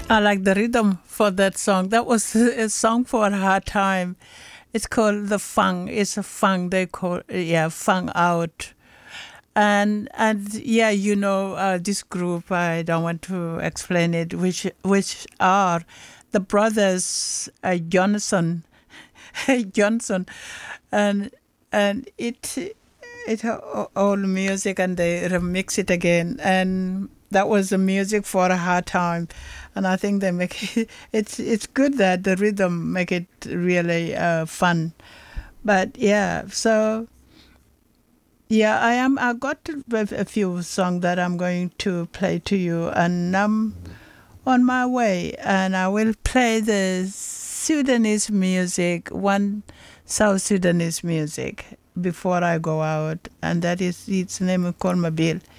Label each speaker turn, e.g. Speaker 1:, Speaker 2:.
Speaker 1: I like the rhythm for that song. That was a song for a hard time. It's called the Fang. It's a Fang. They call Fang Out. And yeah, this group. I don't want to explain it. Which are the brothers Johnson, Johnson, and and it all music, and they remix it again, and that was the music for a hard time. And I think they make it's good that the rhythm make it really fun. But yeah, so yeah, I got a few songs that I'm going to play to you, and I'm on my way, and I will play the Sudanese music, one South Sudanese music before I go out, and that is its name is called Mabil.